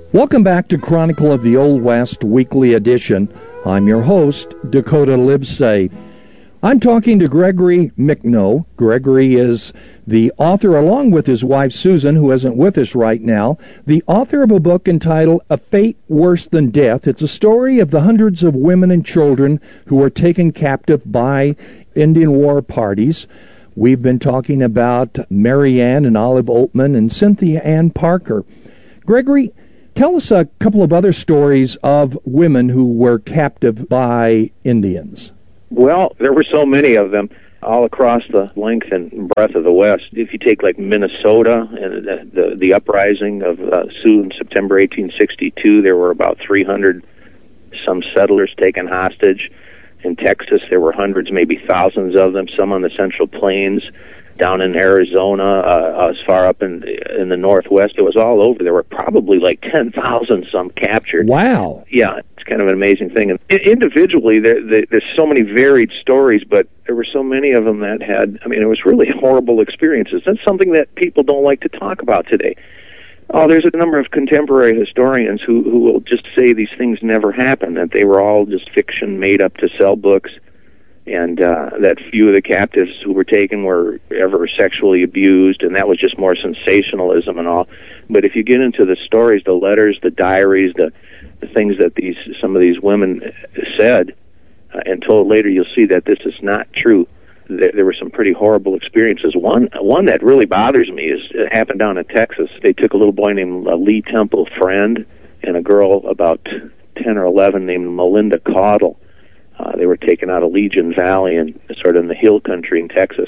Welcome back to Chronicle of the Old West Weekly Edition. I'm your host, Dakota Livesay. I'm talking to Gregory Michnow. Gregory is the author, along with his wife Susan, who isn't with us right now, the author of a book entitled A Fate Worse Than Death. It's a story of the hundreds of women and children who were taken captive by Indian war parties. We've been talking about Mary Ann and Olive Oltmann and Cynthia Ann Parker. Gregory, tell us a couple of other stories of women who were captive by Indians. Well, there were so many of them all across the length and breadth of the West. If you take like Minnesota and the uprising of Sioux in September 1862, there were about 300 some settlers taken hostage. In Texas, there were hundreds, maybe thousands of them, some on the Central Plains. Down in Arizona, as far up in the Northwest, it was all over. There were probably like 10,000 some captured. Wow. Yeah, it's kind of an amazing thing. And individually, there's so many varied stories, but there were so many of them that had, it was really horrible experiences. That's something that people don't like to talk about today. Oh, there's a number of contemporary historians who will just say these things never happened, that they were all just fiction made up to sell books. And that few of the captives who were taken were ever sexually abused, and that was just more sensationalism and all. But if you get into the stories, the letters, the diaries, the things that some of these women said and told later, you'll see that this is not true. There were some pretty horrible experiences. One that really bothers me is it happened down in Texas. They took a little boy named Lee Temple Friend and a girl about 10 or 11 named Melinda Caudle. They were taken out of Legion Valley and sort of in the hill country in Texas.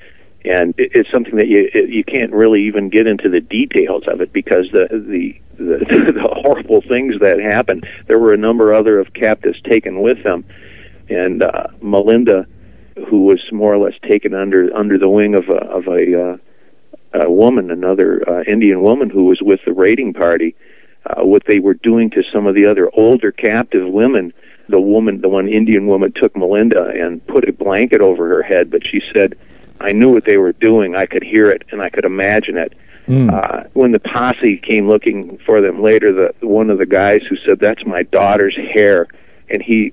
And it's something that you can't really even get into the details of it because the horrible things that happened. There were a number other of captives taken with them. And Melinda, who was more or less taken under the wing of a woman, another Indian woman who was with the raiding party, what they were doing to some of the other older captive women. The one Indian woman took Melinda and put a blanket over her head, but she said, I knew what they were doing. I could hear it, and I could imagine it. When the posse came looking for them later, one of the guys who said, that's my daughter's hair, and he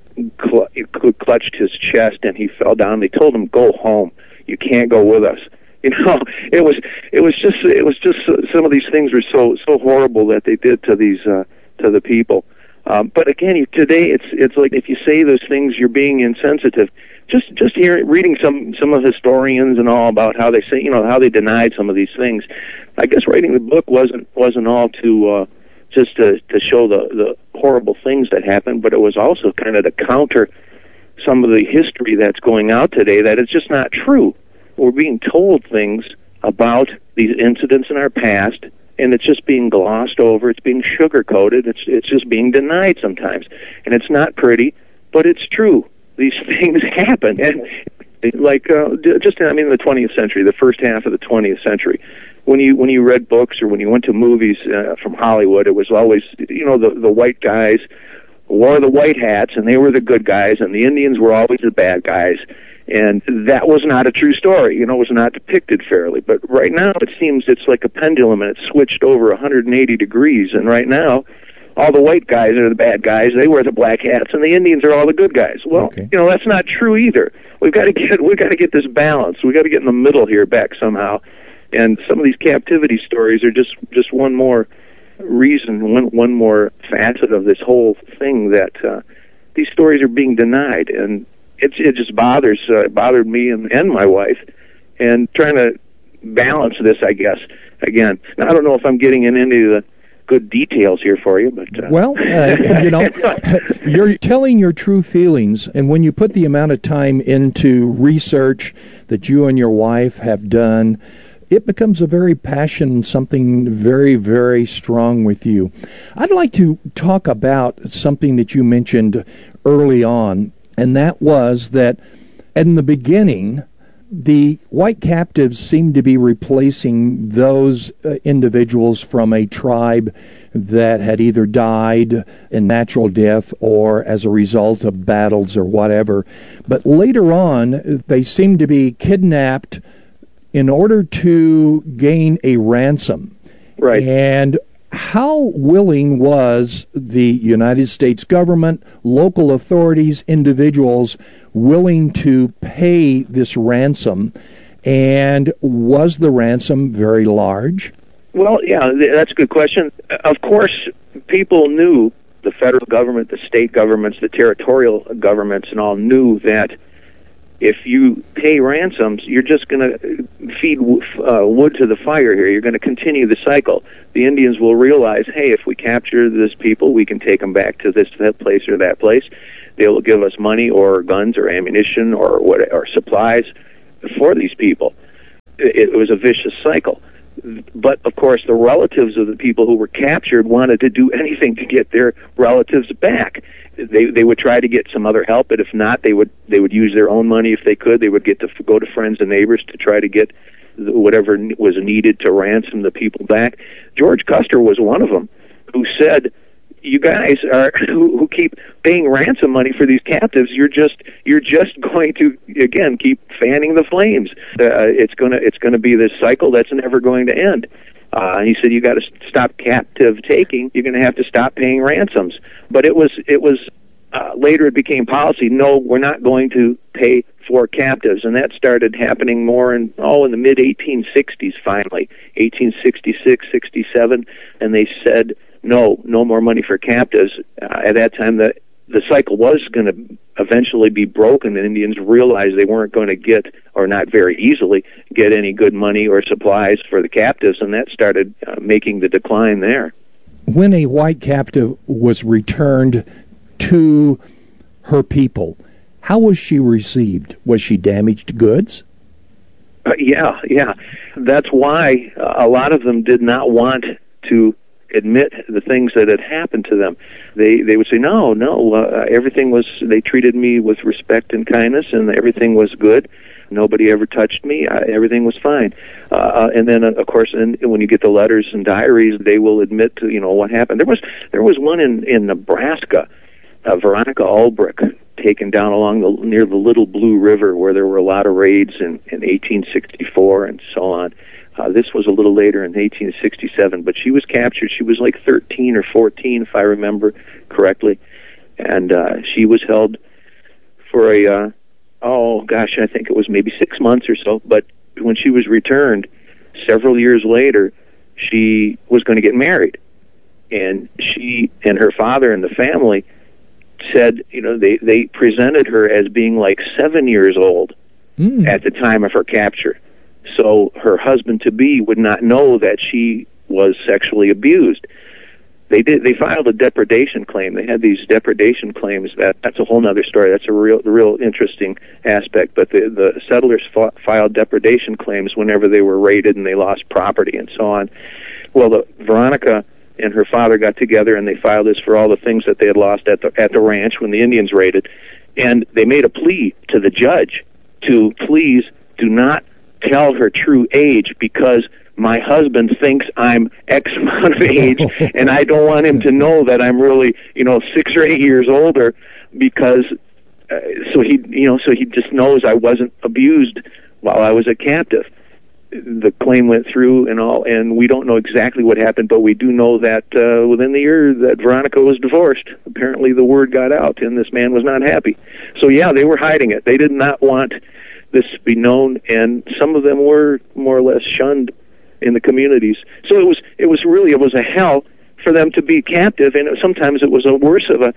clutched his chest, and he fell down. They told him, go home. You can't go with us. It was just some of these things were so horrible that they did to the people. But again, today it's like if you say those things, you're being insensitive. Just reading some of historians and all about how they say, how they denied some of these things. I guess writing the book wasn't all to just to show the horrible things that happened, but it was also kind of to counter some of the history that's going out today that it's just not true. We're being told things about these incidents in our past, and it's just being glossed over. It's being sugar-coated. It's just being denied sometimes. And it's not pretty, but it's true. These things happen. And like just in the 20th century, the first half of the 20th century, when you read books or when you went to movies from Hollywood, it was always, the white guys wore the white hats, and they were the good guys, and the Indians were always the bad guys. And that was not a true story. It was not depicted fairly. But right now, it seems it's like a pendulum, and it's switched over 180 degrees. And right now, all the white guys are the bad guys. They wear the black hats, and the Indians are all the good guys. Well, okay. That's not true either. We've got to get this balance. We've got to get in the middle here back somehow. And some of these captivity stories are just one more reason, one more facet of this whole thing that these stories are being denied. And it just bothered me and my wife, and trying to balance this, I guess. Again, now, I don't know if I'm getting into the good details here for you, but you're telling your true feelings, and when you put the amount of time into research that you and your wife have done, it becomes a very passion, something very, very strong with you. I'd like to talk about something that you mentioned early on, and that was that in the beginning, the white captives seemed to be replacing those individuals from a tribe that had either died in natural death or as a result of battles or whatever. But later on, they seemed to be kidnapped in order to gain a ransom. Right. And how willing was the United States government, local authorities, individuals willing to pay this ransom? And was the ransom very large? Well, yeah, that's a good question. Of course, people knew, the federal government, the state governments, the territorial governments, and all knew that if you pay ransoms, you're just going to feed wood to the fire here. You're going to continue the cycle. The Indians will realize, hey, if we capture this people, we can take them back to that place or that place. They will give us money or guns or ammunition or supplies for these people. It was a vicious cycle. But, of course, the relatives of the people who were captured wanted to do anything to get their relatives back. They would try to get some other help, but if not, they would use their own money if they could. They would get to go to friends and neighbors to try to get whatever was needed to ransom the people back. George Custer was one of them who said, you guys who keep paying ransom money for these captives, you're just going to, again, keep fanning the flames. It's going to be this cycle that's never going to end. He said, you got to stop captive taking. You're going to have to stop paying ransoms. But it was later it became policy. No, we're not going to pay for captives, and that started happening more in the mid 1860s. Finally, 1866, 67, and they said no more money for captives. At that time, the cycle was going to eventually be broken, and Indians realized they weren't going to get, or not very easily, get any good money or supplies for the captives, and that started making the decline there. When a white captive was returned to her people, how was she received? Was she damaged goods? Yeah. That's why a lot of them did not want to admit the things that had happened to them. They would say, no, everything was, they treated me with respect and kindness, and everything was good. Nobody ever touched me. Everything was fine. And then, of course, when you get the letters and diaries, they will admit to, what happened. There was one in Nebraska, Veronica Ulbrich, taken down near the Little Blue River, where there were a lot of raids in 1864 and so on. This was a little later in 1867, but she was captured. She was like 13 or 14, if I remember correctly, and she was held for I think it was maybe 6 months or so. But when she was returned, several years later, she was going to get married, and she and her father and the family said, they presented her as being like 7 years old at the time of her capture. So her husband-to-be would not know that she was sexually abused. They filed a depredation claim. They had these depredation claims. That's a whole other story. That's a real interesting aspect. But the settlers filed depredation claims whenever they were raided and they lost property and so on. Well, Veronica and her father got together and they filed this for all the things that they had lost at the ranch when the Indians raided. And they made a plea to the judge to please do not tell her true age, because my husband thinks I'm X amount of age, and I don't want him to know that I'm really, 6 or 8 years older, because so he just knows I wasn't abused while I was a captive. The claim went through and all, and we don't know exactly what happened, but we do know that within the year that Veronica was divorced. Apparently the word got out, and this man was not happy. So yeah, they were hiding it. They did not want this to be known, and some of them were more or less shunned in the communities. So it was a hell for them to be captive, and sometimes it was a worse of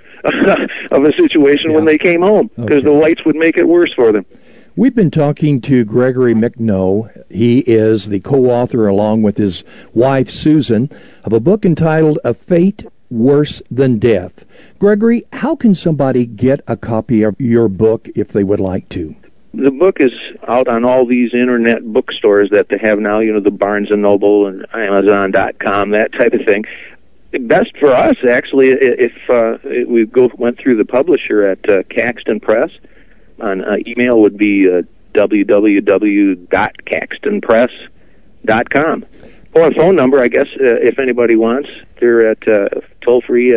a situation when they came home, because the whites would make it worse for them. We've been talking to Gregory McNoe. He is the co-author, along with his wife Susan, of a book entitled A Fate Worse Than Death. Gregory, how can somebody get a copy of your book if they would like to? The book is out on all these internet bookstores that they have now, the Barnes & Noble and Amazon.com, that type of thing. Best for us, actually, if we went through the publisher at Caxton Press. On email would be www.caxtonpress.com. Or a phone number, I guess, if anybody wants. They're at toll-free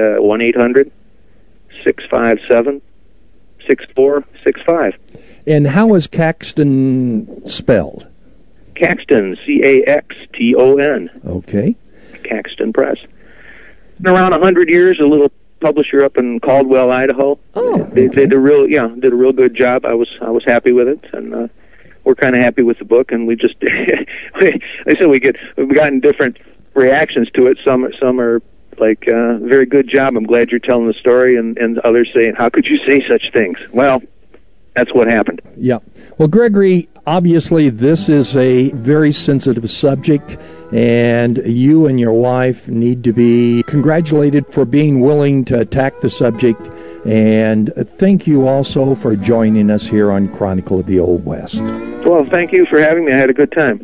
1-800-657-6465. And how is Caxton spelled? Caxton, Caxton. Okay. Caxton Press. been around 100 years. A little publisher up in Caldwell, Idaho. Oh, they did a real good job. I was happy with it, and we're kind of happy with the book. And we just, I said we've gotten different reactions to it. Some are like, very good job. I'm glad you're telling the story, and others saying, how could you say such things? Well, that's what happened. Yeah. Well, Gregory, obviously this is a very sensitive subject, and you and your wife need to be congratulated for being willing to attack the subject, and thank you also for joining us here on Chronicle of the Old West. Well, thank you for having me. I had a good time.